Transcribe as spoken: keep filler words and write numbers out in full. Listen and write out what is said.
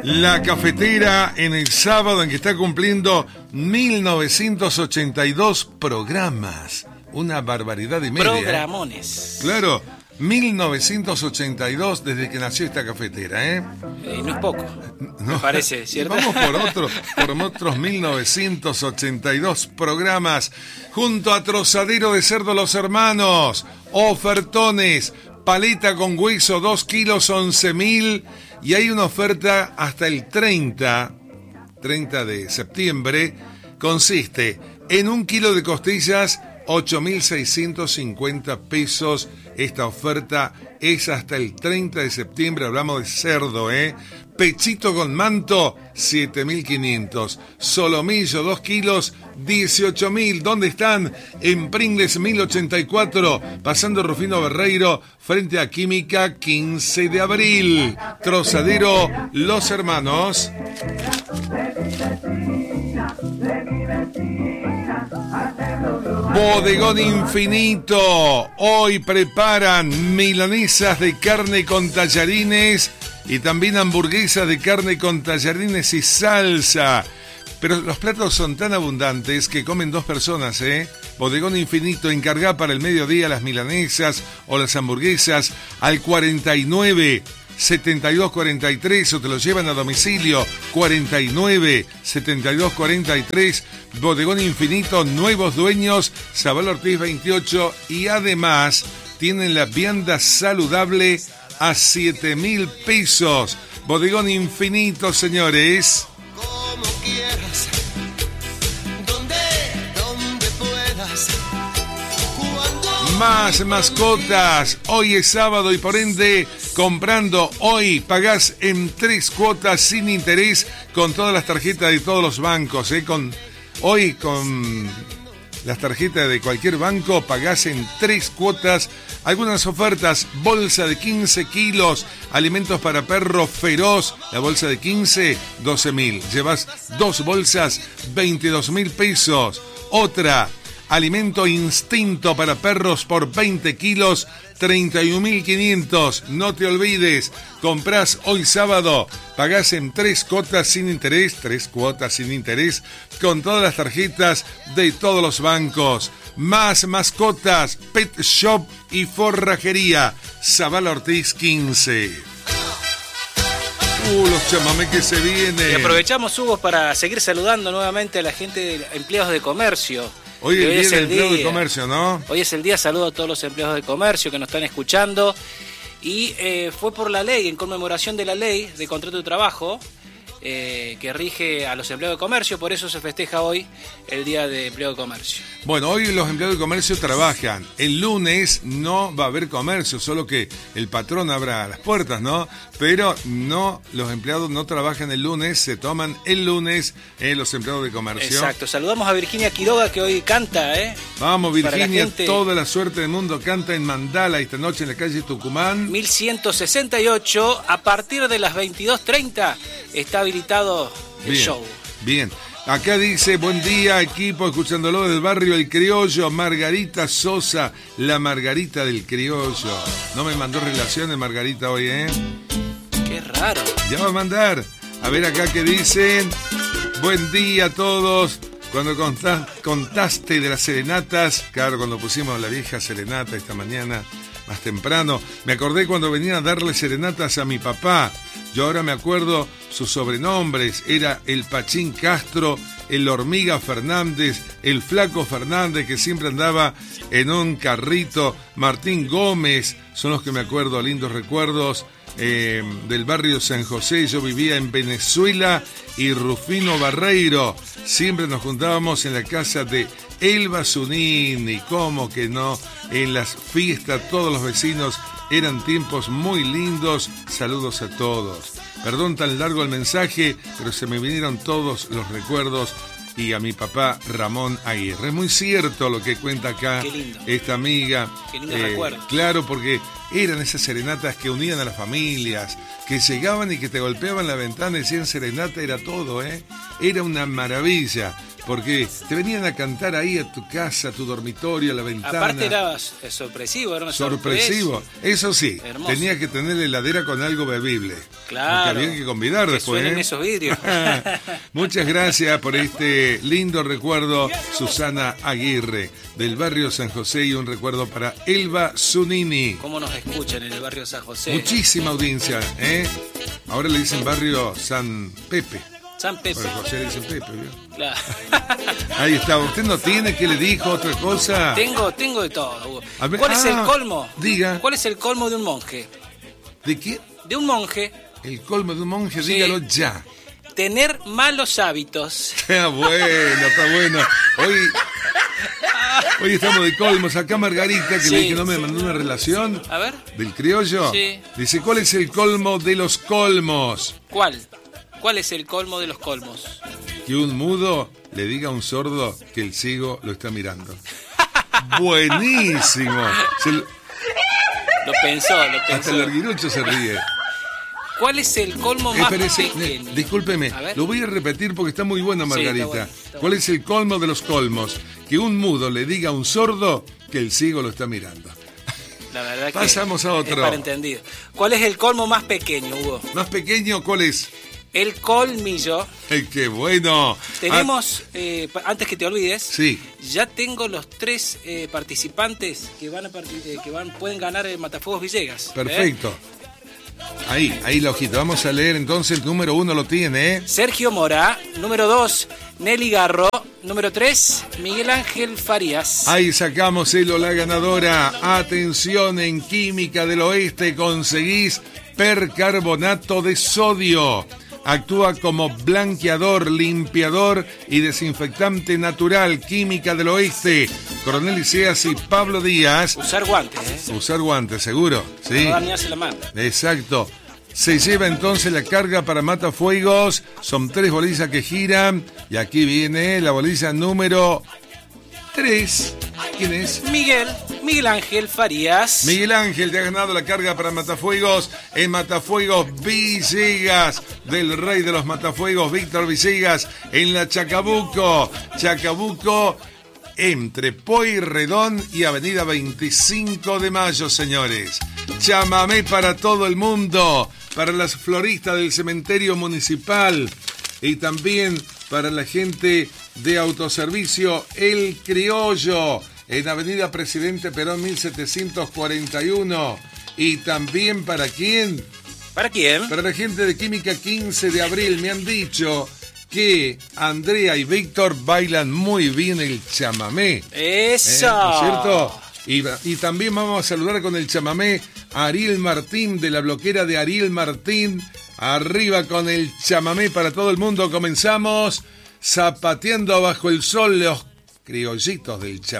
La Cafetera en el sábado en que está cumpliendo mil novecientos ochenta y dos programas. Una barbaridad y media. Programones. ¿eh? Claro, mil novecientos ochenta y dos desde que nació esta cafetera, ¿eh? eh no es poco, no, me parece, ¿cierto? Vamos por, otro, por otros mil novecientos ochenta y dos programas junto a Trozadero de Cerdo Los Hermanos, ofertones, paleta con hueso, dos kilos, once mil, y hay una oferta hasta el treinta de septiembre, consiste en un kilo de costillas, ocho mil seiscientos cincuenta pesos. Esta oferta es hasta el treinta de septiembre, hablamos de cerdo, ¿eh? Pechito con manto, siete mil quinientos. Solomillo, dos kilos, dieciocho mil. ¿Dónde están? En Pringles mil ochenta y cuatro, pasando Rufino Berreiro, frente a Química, quince de abril. Trozadero Los Hermanos. Bodegón Infinito, hoy preparan milanesas de carne con tallarines y también hamburguesas de carne con tallarines y salsa. Pero los platos son tan abundantes que comen dos personas, ¿eh? Bodegón Infinito, encarga para el mediodía las milanesas o las hamburguesas al cuarenta y nueve, setenta y dos cuarenta y tres, o te lo llevan a domicilio, cuarenta y nueve, setenta y dos cuarenta y tres. Bodegón Infinito, nuevos dueños, Zabal Ortiz veintiocho, y además tienen la vianda saludable a siete mil pesos. Bodegón Infinito, señores. Como quieras, donde, donde puedas, cuando... Más mascotas. Hoy es sábado y por ende, comprando hoy, pagás en tres cuotas sin interés con todas las tarjetas de todos los bancos. ¿eh? Con, hoy con las tarjetas de cualquier banco pagás en tres cuotas. Algunas ofertas: bolsa de quince kilos, alimentos para perro feroz, la bolsa de quince, doce mil. Llevas dos bolsas, veintidós mil pesos. Otra, alimento instinto para perros por veinte kilos, treinta y un mil quinientos. No te olvides, comprás hoy sábado, pagás en tres cuotas sin interés, tres cuotas sin interés, con todas las tarjetas de todos los bancos. Más mascotas, pet shop y forrajería, Zabal Ortiz quince. Uh, los chamamé que se vienen. Y aprovechamos, Hugo, para seguir saludando nuevamente a la gente de empleados de comercio. Hoy, hoy es el día del empleado de comercio, ¿no? Hoy es el día, saludo a todos los empleados de comercio que nos están escuchando. Y eh, fue por la ley, en conmemoración de la ley de contrato de trabajo, eh, que rige a los empleados de comercio, por eso se festeja hoy el Día de Empleo de Comercio. Bueno, hoy los empleados de comercio trabajan. El lunes no va a haber comercio, solo que el patrón abra las puertas, ¿no? Pero no, los empleados no trabajan el lunes, se toman el lunes eh, los empleados de comercio. Exacto, saludamos a Virginia Quiroga, que hoy canta, ¿eh? Vamos, Virginia, la gente... toda la suerte del mundo, canta en Mandala esta noche en la calle Tucumán. mil ciento sesenta y ocho, a partir de las veintidós treinta está habilitado el bien, show. Bien. Acá dice, buen día equipo, escuchándolo del barrio El Criollo, Margarita Sosa, la Margarita del Criollo. No me mandó relaciones Margarita hoy, ¿eh? Qué raro. Ya va a mandar. A ver acá que dicen, buen día a todos. Cuando contaste de las serenatas, claro, cuando pusimos la vieja serenata esta mañana, más temprano, me acordé cuando venía a darle serenatas a mi papá. Yo ahora me acuerdo sus sobrenombres, era el Pachín Castro, el Hormiga Fernández, el Flaco Fernández, que siempre andaba en un carrito, Martín Gómez, son los que me acuerdo, lindos recuerdos eh, del barrio San José. Yo vivía en Venezuela y Rufino Barreiro, siempre nos juntábamos en la casa de Elba Zunini, cómo que no, en las fiestas todos los vecinos. Eran tiempos muy lindos. Saludos a todos. Perdón tan largo el mensaje, pero se me vinieron todos los recuerdos. Y a mi papá Ramón Aguirre. Es muy cierto lo que cuenta acá esta amiga. Qué lindo eh, recuerdo. Claro, porque eran esas serenatas que unían a las familias, que llegaban y que te golpeaban la ventana y decían serenata, era todo, ¿eh? Era una maravilla. porque te venían a cantar ahí a tu casa, a tu dormitorio, a la ventana. Aparte era eh, sorpresivo, era una sorpresivo. sorpresa. Eso sí, Hermoso. tenía que tener la heladera con algo bebible. Claro. Porque había que convidar que después. suenen ¿eh? esos vidrios. Muchas gracias por este lindo recuerdo, Susana Aguirre, del barrio San José, y un recuerdo para Elba Zunini. ¿Cómo nos escuchan en el barrio San José? Muchísima audiencia, ¿eh? Ahora le dicen barrio San Pepe. San Pepe. Porque José le dicen Pepe, ¿vio? Claro. Ahí está. ¿Usted no tiene que le dijo otra cosa? Tengo, tengo de todo, Hugo. A ver, ¿Cuál es ah, el colmo? diga. ¿Cuál es el colmo de un monje? ¿De qué? De un monje, El colmo de un monje, Sí. dígalo ya. tener malos hábitos. Está bueno, está bueno. Hoy, hoy estamos de colmos. Acá Margarita, que Sí, le dije no me sí. mandó una relación A ver, del criollo. Sí. Dice, ¿cuál es el colmo de los colmos? ¿cuál? ¿Cuál es el colmo de los colmos? Que un mudo le diga a un sordo que el ciego lo está mirando. Buenísimo. Se lo- Lo pensó, lo hasta el pensó. larguirucho se ríe. ¿Cuál es el colmo más Espérese, eh, pequeño? discúlpeme, A ver. lo voy a repetir porque está muy bueno, Sí, Margarita. está bueno, está ¿Cuál bueno. es el colmo de los colmos? Que un mudo le diga a un sordo que el ciego lo está mirando. La verdad que Pasamos a otro. es para entendido. ¿Cuál es el colmo más pequeño, Hugo? Más pequeño, ¿cuál es? El colmillo. ¡Ay, qué bueno! Tenemos, eh, pa- antes que te olvides, Sí. ya tengo los tres eh, participantes que van a parti- eh, que van pueden ganar el Matafuegos Villegas. Ah, ¿eh? perfecto. Ahí, ahí la hojita. Vamos a leer entonces, el número uno lo tiene, ¿eh? Sergio Mora, número dos, Nelly Garro, número tres, Miguel Ángel Farías. Ahí sacamos el o la ganadora. Atención, en Química del Oeste conseguís percarbonato de sodio. Actúa como blanqueador, limpiador y desinfectante natural. Química del Oeste. Coronel Iseas y Pablo Díaz. Usar guantes, ¿eh? Usar guantes, seguro. Sí. No dañarse la mano. Exacto. Se lleva entonces la carga para matafuegos. Son tres bolillas que giran. Y aquí viene la bolilla número tres. ¿Quién es? Miguel, Miguel Ángel Farías. Miguel Ángel, te ha ganado la carga para Matafuegos en Matafuegos Villegas, del rey de los Matafuegos, Víctor Villegas, en la Chacabuco. Chacabuco, entre Pueyrredón y Avenida veinticinco de Mayo, señores. Chamamé para todo el mundo, para las floristas del cementerio municipal y también para la gente de autoservicio El Criollo, en Avenida Presidente Perón mil setecientos cuarenta y uno. Y también para quién, ¿Para quién? para la gente de Química quince de abril. Me han dicho que Andrea y Víctor bailan muy bien el chamamé. Eso. ¿Eh? ¿No es cierto? Y, y también vamos a saludar con el chamamé a Ariel Martín, de la bloquera de Ariel Martín. Arriba con el chamamé para todo el mundo. Comenzamos zapateando bajo el sol, los criollitos del chamamé.